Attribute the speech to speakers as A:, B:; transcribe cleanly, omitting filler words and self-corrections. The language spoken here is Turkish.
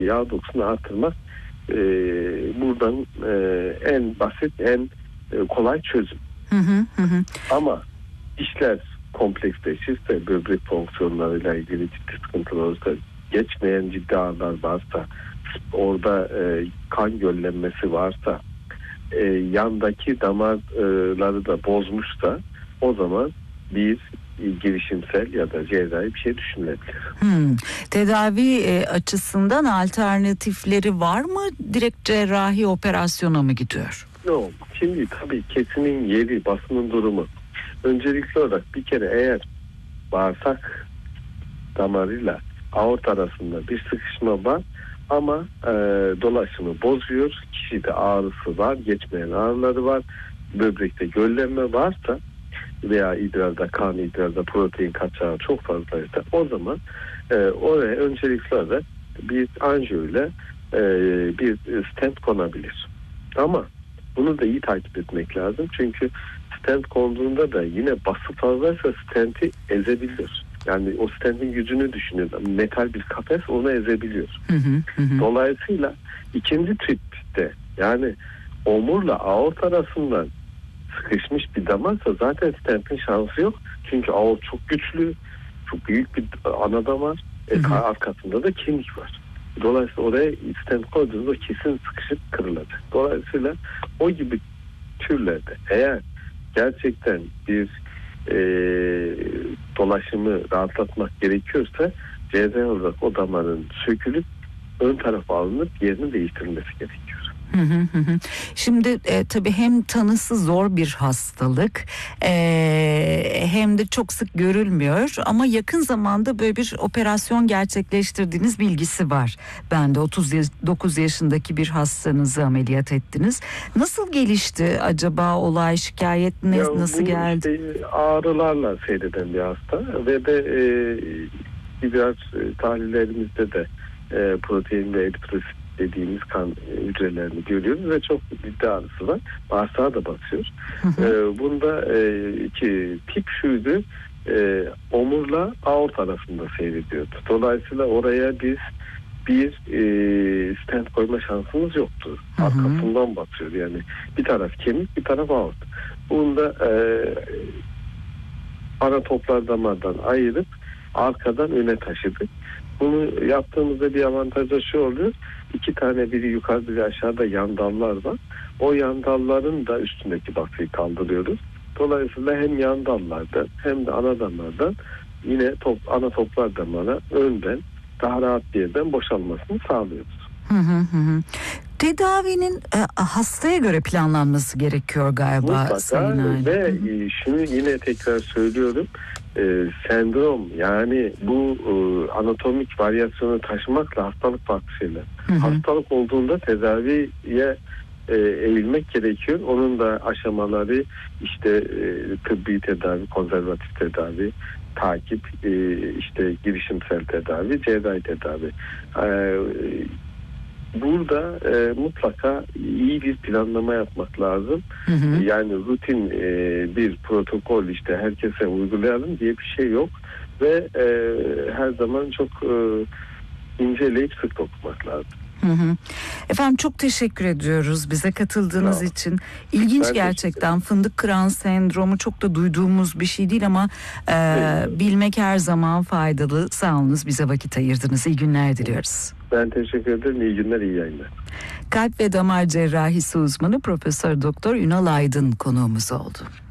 A: yağ dokusunu artırmak buradan en basit, en kolay çözüm. Ama işler kompleksleşirse, böbrek fonksiyonlarıyla ilgili ciddi sıkıntılar olursa, geçmeyen ciddi ağrılar varsa, orada kan göllenmesi varsa, yandaki damarları da bozmuşsa, o zaman bir girişimsel ya da cerrahi bir şey düşünülebilir.
B: Tedavi açısından alternatifleri var mı? Direkt cerrahi operasyona mı gidiyor?
A: Yok. Şimdi tabii kesinin yeri, basının durumu. Öncelikli olarak bir kere eğer bağırsak damarıyla aort arasında bir sıkışma var ama dolaşımı bozuyor, kişide ağrısı var, geçmeyen ağrıları var, böbrekte göllenme varsa veya idrarda, kan idrarda protein kaçağı çok fazlaysa, o zaman oraya öncelikli olarak bir anjiyo ile bir stent konabilir. Ama bunu da iyi takip etmek lazım. Çünkü stent konduğunda da yine bası fazlaysa stenti ezebiliyor. Yani o stentin gücünü düşünün. Metal bir kafes onu ezebiliyor. Dolayısıyla ikinci tipte, yani omurla aort arasından sıkışmış bir damarsa zaten stentin şansı yok. Çünkü aort çok güçlü, çok büyük bir ana damar. Arkasında da kemik var. Dolayısıyla oraya stent koyduğunuzda kesin sıkışıp kırılacak. Dolayısıyla o gibi türlerde eğer gerçekten bir dolaşımı rahatlatmak gerekiyorsa, cerrahi olarak o damarın sökülüp ön tarafa alınıp yerini değiştirilmesi gerekiyor.
B: Şimdi tabii hem tanısı zor bir hastalık hem de çok sık görülmüyor ama yakın zamanda böyle bir operasyon gerçekleştirdiğiniz bilgisi var. Ben de 39 yaşındaki bir hastanızı ameliyat ettiniz. Nasıl gelişti acaba olay, şikayet nasıl geldi?
A: Işte ağrılarla seyreden bir hasta ve de biraz tahlillerimizde de protein ve eritrosit dediğimiz kan hücrelerini görüyoruz ve çok ciddi ağrısı var. Bağırsağa da basıyor. Bunda iki tip şuydu, omurla aort arasında seyrediyordu. Dolayısıyla oraya biz bir stent koyma şansımız yoktu. Arkasından basıyor. Yani bir taraf kemik, bir taraf aort. Bunda ana toplar damardan ayırıp arkadan öne taşıdık. Bunu yaptığımızda bir avantajı şu oluyor. 2 tane, biri yukarı biri aşağıda yan dallar var. O yan dalların da üstündeki baskıyı kaldırıyoruz. Dolayısıyla hem yan dallardan hem de ana damardan yine ana toplar damara önden daha rahat bir yerden boşalmasını sağlıyoruz.
B: Tedavinin hastaya göre planlanması gerekiyor galiba.
A: Mutlaka.
B: Sayın
A: Ve şunu yine tekrar söylüyorum. Sendrom, yani bu anatomik varyasyonu taşımakla hastalık farklı şeyler. Hastalık olduğunda tedaviye eğilmek gerekiyor. Onun da aşamaları işte tıbbi tedavi, konservatif tedavi, takip, işte girişimsel tedavi, cerrahi tedavi. Burada mutlaka iyi bir planlama yapmak lazım. Yani rutin bir protokol işte herkese uygulayalım diye bir şey yok ve her zaman çok inceleyip sık dokumak lazım.
B: Efendim çok teşekkür ediyoruz bize katıldığınız için. İlginç gerçekten. Fındık kıran sendromu çok da duyduğumuz bir şey değil ama bilmek her zaman faydalı. Sağ olunuz, bize vakit ayırdınız. İyi günler diliyoruz.
A: Ben teşekkür ederim. İyi günler, iyi yayınlar.
B: Kalp ve damar cerrahisi uzmanı Profesör Doktor Ünal Aydın konuğumuz oldu.